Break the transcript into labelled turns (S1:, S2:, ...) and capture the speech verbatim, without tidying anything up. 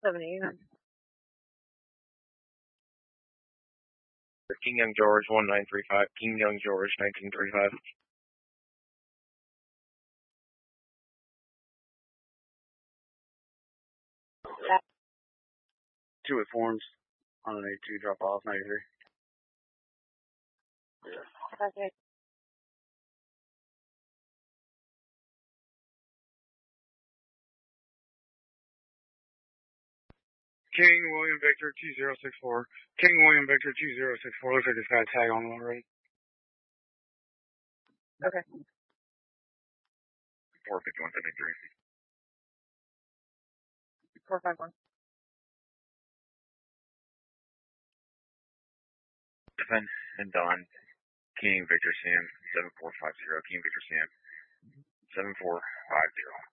S1: seventy-nine.
S2: King Young George one nine three five. King Young George nineteen thirty-five. Two at forms on an eight two drop off ninety-three.
S1: Yeah. Okay.
S2: King William Victor two zero six four. King William Victor two zero six four. Looks like it's got a tag on it already.
S1: Okay.
S2: four fifty-one seventy-three.
S1: four five one.
S2: Stephen and Don. King Victor Sam seven four five zero. King Victor Sam seven four five zero.